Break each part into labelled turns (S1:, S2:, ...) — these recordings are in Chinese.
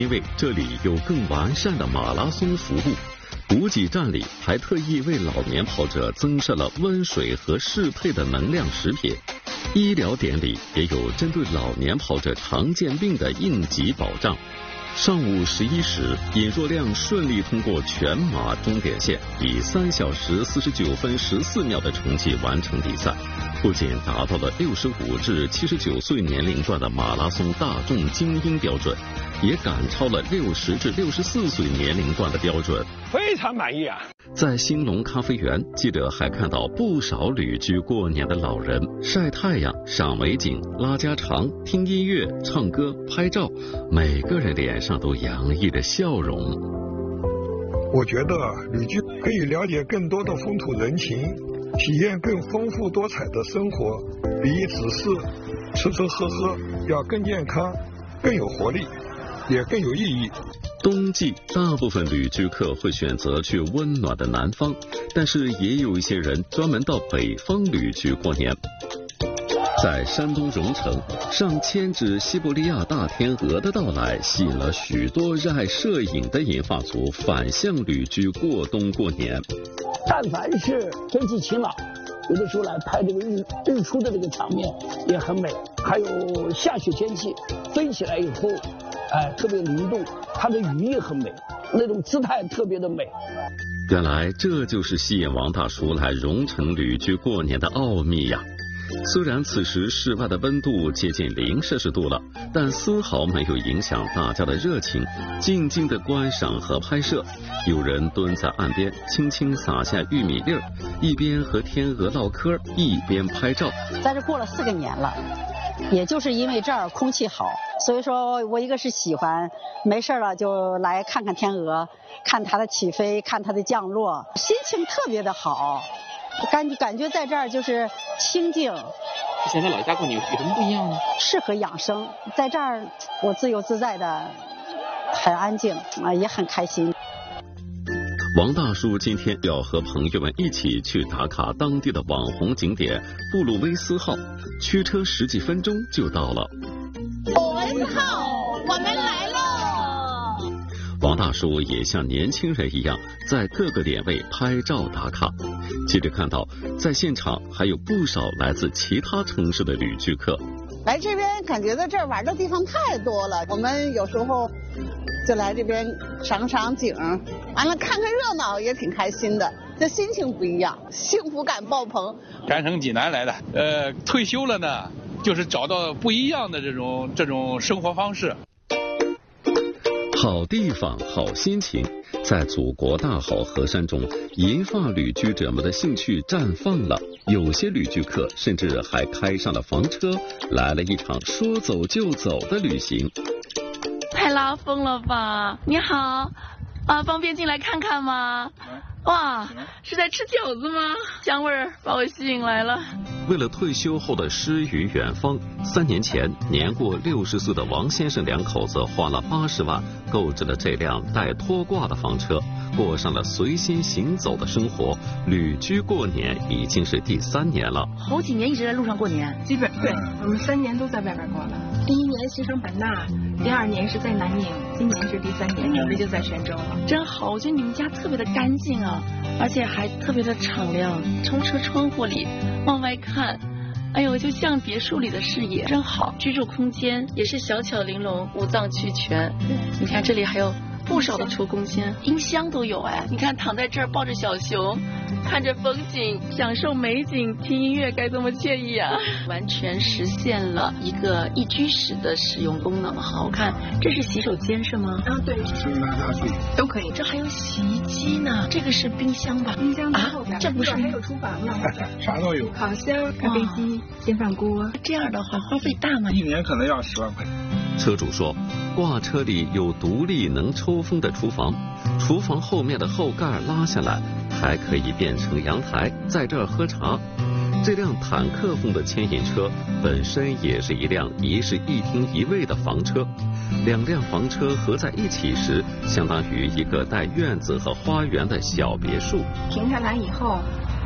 S1: 因为这里有更完善的马拉松服务，补给站里还特意为老年跑者增设了温水和适配的能量食品。医疗点里也有针对老年跑者常见病的应急保障。上午11时，尹若亮顺利通过全马终点线，以3小时49分14秒的成绩完成比赛，不仅达到了65至79岁年龄段的马拉松大众精英标准，也赶超了60至64岁年龄段的标准，
S2: 非常满意啊！
S1: 在兴隆咖啡园，记者还看到不少旅居过年的老人晒太阳、赏美景、拉家常、听音乐、唱歌、拍照，每个人脸上都洋溢着笑容。
S3: 我觉得旅居可以了解更多的风土人情，体验更丰富多彩的生活，比只是吃吃喝喝要更健康、更有活力，也更有意义。
S1: 冬季，大部分旅居客会选择去温暖的南方，但是也有一些人专门到北方旅居过年。在山东荣成，上千只西伯利亚大天鹅的到来，吸引了许多热爱摄影的银发族返乡旅居过冬过年。
S4: 但凡是天气晴朗，有的时候来拍这个日出的这个场面也很美。还有下雪天气，飞起来以后，特别灵动，它的羽翼很美，那种姿态特别的美。
S1: 原来这就是吸引王大叔来荣成旅居过年的奥秘呀！虽然此时室外的温度接近0摄氏度了，但丝毫没有影响大家的热情，静静的观赏和拍摄。有人蹲在岸边，轻轻撒下玉米粒儿，一边和天鹅唠嗑，一边拍照。
S5: 在这过了4个年了，也就是因为这儿空气好，所以说我一个是喜欢，没事了就来看看天鹅，看它的起飞，看它的降落，心情特别的好。感觉在这儿就是清静。
S6: 之前在老家过年有什么不一样呢？
S5: 适合养生，在这儿我自由自在的，很安静啊，也很开心。
S1: 王大叔今天要和朋友们一起去打卡当地的网红景点布鲁威斯号，驱车10几分钟就到了。
S7: 布鲁威斯号，我们来喽！
S1: 王大叔也像年轻人一样，在各个点位拍照打卡。记者看到，在现场还有不少来自其他城市的旅居客。
S8: 来这边感觉在这儿玩的地方太多了，我们有时候就来这边赏赏景，完了看看热闹也挺开心的，这心情不一样，幸福感爆棚。
S2: 甘城济南来的，退休了呢，就是找到不一样的这种生活方式。
S1: 好地方，好心情，在祖国大好河山中，银发旅居者们的兴趣绽放了。有些旅居客甚至还开上了房车，来了一场说走就走的旅行。
S9: 太拉风了吧！你好，方便进来看看吗？哇，是在吃饺子吗？香味儿把我吸引来了。
S1: 为了退休后的诗与远方，3年前，年过60岁的王先生两口子花了80万购置了这辆带拖挂的房车，过上了随心行走的生活。旅居过年已经是第3年了。
S9: 好几年一直在路上过年，
S10: 基本对，我们3年都在外边过了。第1年西双版纳，第2年是在南宁，今年是第3年，准备就在泉州了。
S9: 真好，我觉得你们家特别的干净啊，而且还特别的敞亮。从车窗户里往外看，哎呦，就像别墅里的视野，真好。居住空间也是小巧玲珑，五脏俱全。你看这里还有不少的储物空间，音箱都有哎。你看躺在这儿抱着小熊，看着风景，享受美景，听音乐，该多么惬意啊！完全实现了一个一居室的使用功能。好看，这是洗手间是吗？
S10: 对，都可以。
S9: 这还有洗衣机呢，这个是冰箱吧？
S10: 冰箱在后边，
S9: 这不是
S10: 还有厨房呢，
S3: 啥都有，
S10: 烤箱、咖啡机、电饭锅。
S9: 这样的话花费大吗
S3: ？1年可能要10万块钱。
S1: 车主说，挂车里有独立能抽风的厨房，厨房后面的后盖拉下来，还可以变成阳台，在这儿喝茶。这辆坦克风的牵引车本身也是一辆一室一厅一卫的房车，2辆房车合在一起时，相当于一个带院子和花园的小别墅。
S10: 停下来以后，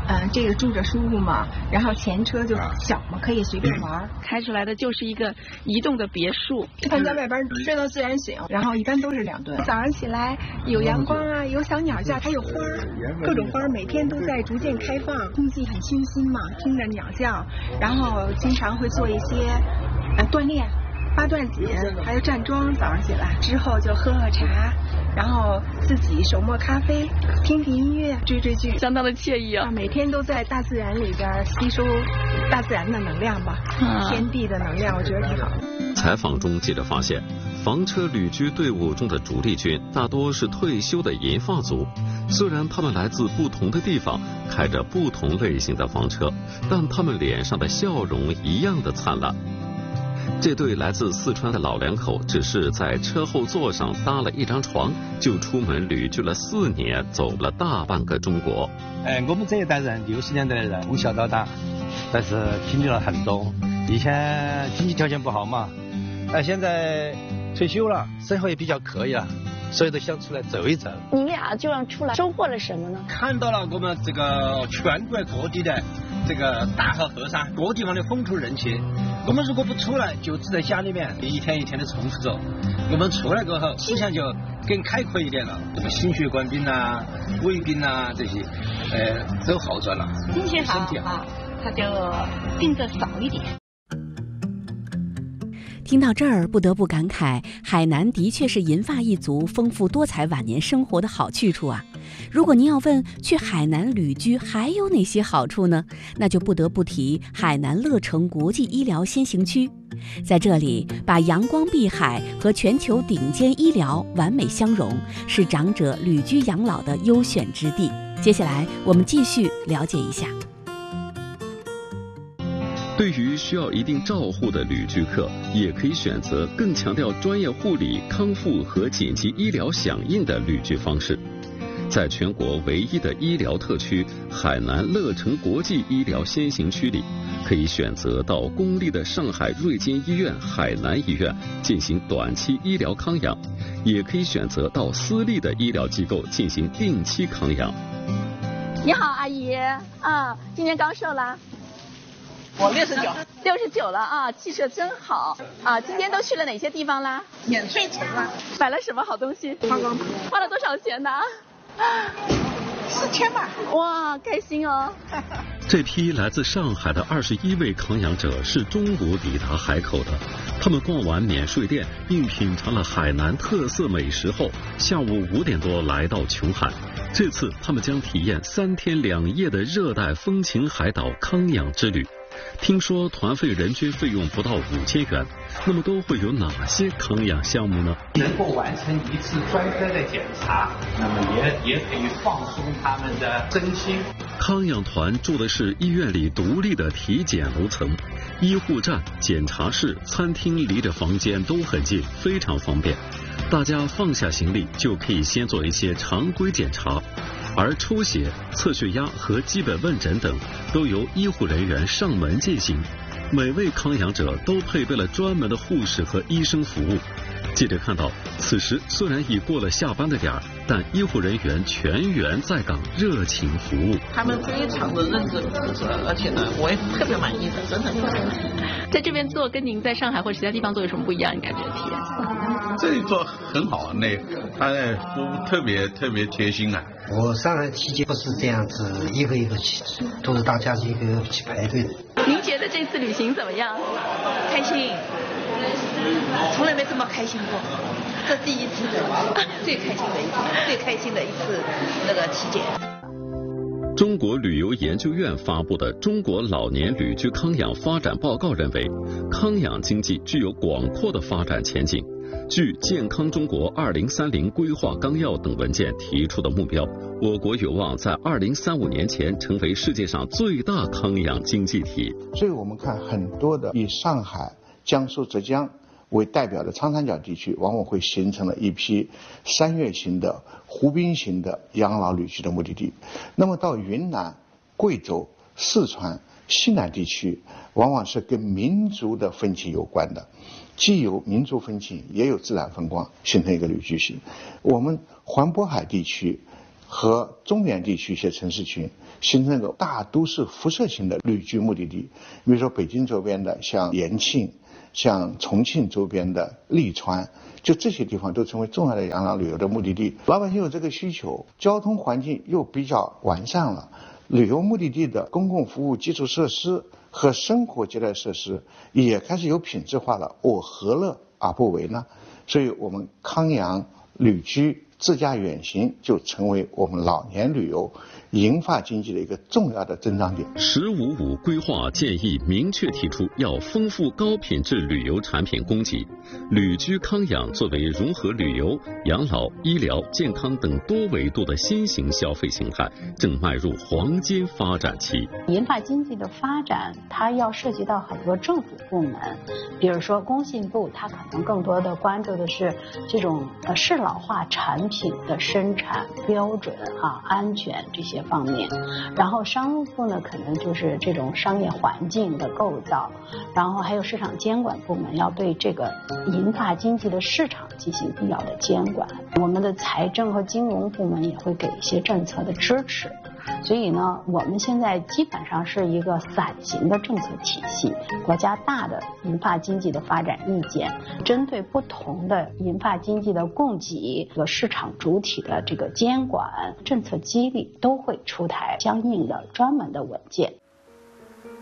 S10: 这个住着舒服嘛，然后前车就小嘛，可以随便玩。
S9: 开出来的就是一个移动的别墅。
S10: 一般在外边睡到自然醒，然后一般都是2顿。早上起来有阳光啊，有小鸟叫，还有花，各种花每天都在逐渐开放，空气很清新嘛，听着鸟叫，然后经常会做一些锻炼。扒段锦，还有站桩，早上起来之后就喝茶，然后自己手磨咖啡，听听音乐，追剧，
S9: 相当的惬意啊！
S10: 每天都在大自然里边吸收大自然的能量吧，天地的能量，我觉得挺好。
S1: 采访中，记者发现，房车旅居队伍中的主力军大多是退休的银发族，虽然他们来自不同的地方，开着不同类型的房车，但他们脸上的笑容一样的灿烂。这对来自四川的老两口只是在车后座上搭了一张床，就出门旅居了4年，走了大半个中国。
S11: 我们这一代人60年代的人从小到大，但是经历了很多。以前经济条件不好嘛，现在退休了，生活也比较可以了，所以都想出来走一走。
S12: 你俩就让出来收获了什么呢？
S11: 看到了我们这个全国各地的这个大河河山，各地方的风土人情。我们如果不出来，就只在家里面一天一天的重复着。我们出来过后，思想就更开阔一点了。这个心血管病啊、胃病啊这些，都好转了。
S12: 心情好啊，他就病得少一点。
S13: 听到这儿，不得不感慨，海南的确是银发一族丰富多彩晚年生活的好去处啊。如果您要问去海南旅居还有哪些好处呢？那就不得不提海南乐城国际医疗先行区。在这里，把阳光碧海和全球顶尖医疗完美相融，是长者旅居养老的优选之地。接下来，我们继续了解一下。
S1: 对于需要一定照护的旅居客，也可以选择更强调专业护理、康复和紧急医疗响应的旅居方式。在全国唯一的医疗特区海南乐城国际医疗先行区里，可以选择到公立的上海瑞金医院、海南医院进行短期医疗康养，也可以选择到私立的医疗机构进行定期康养。
S12: 你好，阿姨啊，今年刚瘦了？
S8: 我69
S12: 了啊，气色真好啊！今天都去了哪些地方啦？
S8: 免税城了。
S12: 买了什么好东西？
S8: 花光，
S12: 花了多少钱呢
S8: ？4000吧。
S12: 哇，开心哦！
S1: 这批来自上海的21位康养者是中午抵达海口的。他们逛完免税店，并品尝了海南特色美食后，下午5点多来到琼海。这次他们将体验3天2夜的热带风情海岛康养之旅。听说团费人均费用不到5000元，那么都会有哪些康养项目呢？
S14: 能够完成一次专科的检查，那么也可以放松他们的身心。
S1: 康养团住的是医院里独立的体检楼层，医护站、检查室、餐厅离着房间都很近，非常方便。大家放下行李就可以先做一些常规检查，而抽血、测血压和基本问诊等都由医护人员上门进行。每位康养者都配备了专门的护士和医生服务。记者看到，此时虽然已过了下班的点儿，但医护人员全员在岗，热情服务。
S15: 他们非常的认真负责，而且呢，我也特别满意的，真的特别满意。
S9: 在这边做跟您在上海或者其他地方做有什么不一样？你感觉体验？
S16: 这里做很好，他的服务特别贴心啊。
S17: 我上海体检不是这样子一个一个去，都是大家一个去排队的。
S9: 您觉得这次旅行怎么样？
S18: 开心，从来没这么开心过，这第一次最开心的一次那个体检。
S1: 中国旅游研究院发布的《中国老年旅居康养发展报告》认为，康养经济具有广阔的发展前景。据《健康中国2030规划纲要》等文件提出的目标，我国有望在2035年前成为世界上最大康养经济体。
S19: 所以我们看很多的以上海、江苏、浙江为代表的长三角地区，往往会形成了一批山岳型的、湖滨型的养老旅居的目的地。那么到云南、贵州、四川、西南地区，往往是跟民族的风情有关的，既有民族风情，也有自然风光，形成一个旅居型。我们环渤海地区和中原地区一些城市群，形成一个大都市辐射型的旅居目的地。比如说北京周边的像延庆，像重庆周边的利川，就这些地方都成为重要的养老旅游的目的地。老百姓有这个需求，交通环境又比较完善了，旅游目的地的公共服务基础设施和生活接待设施也开始有品质化了，我何乐而不为呢？所以我们康养旅居自驾远行就成为我们老年旅游银发经济的一个重要的增长点。
S1: “15+5”规划建议明确提出要丰富高品质旅游产品供给，旅居康养作为融合旅游、养老、医疗、健康等多维度的新型消费形态，正迈入黄金发展期。
S5: 银发经济的发展，它要涉及到很多政府部门，比如说工信部，它可能更多的关注的是这种适老化产品的生产标准安全这些方面，然后商务部呢，可能就是这种商业环境的构造，然后还有市场监管部门要对这个银发经济的市场进行必要的监管。我们的财政和金融部门也会给一些政策的支持。所以呢，我们现在基本上是一个伞形的政策体系，国家大的银发经济的发展意见，针对不同的银发经济的供给和市场主体的这个监管、政策激励，都会出台相应的专门的文件。